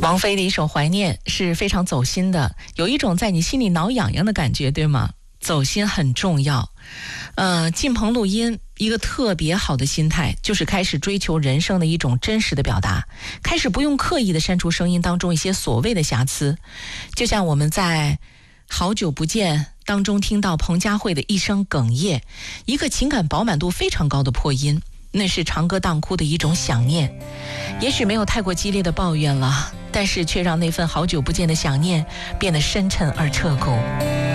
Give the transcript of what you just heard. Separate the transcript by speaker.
Speaker 1: 王菲的一首《怀念》是非常走心的，有一种在你心里挠痒痒的感觉，对吗？走心很重要。进棚录音一个特别好的心态，就是开始追求人生的一种真实的表达，开始不用刻意的删除声音当中一些所谓的瑕疵。就像我们在好久不见当中听到彭佳慧的一声哽咽，一个情感饱满度非常高的破音，那是长歌当哭的一种想念。也许没有太过激烈的抱怨了，但是却让那份好久不见的想念变得深沉而彻骨。